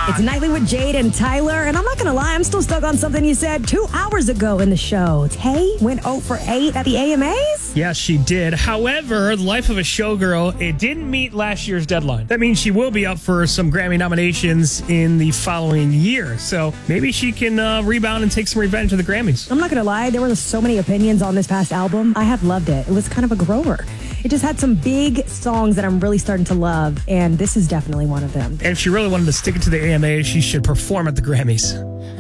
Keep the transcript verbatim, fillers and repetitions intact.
It's Nightly with Jade and Tyler, and I'm not going to lie, I'm still stuck on something you said two hours ago in the show. Tay went oh for eight at the A M As? Yes, she did. However, the life of a showgirl, it didn't meet last year's deadline. That means she will be up for some Grammy nominations in the following year. So maybe she can uh, rebound and take some revenge of the Grammys. I'm not going to lie, there were so many opinions on this past album. I have loved it. It was kind of a grower. It just had some big songs that I'm really starting to love, and this is definitely one of them. And if she really wanted to stick it to the A M As, she should perform at the Grammys.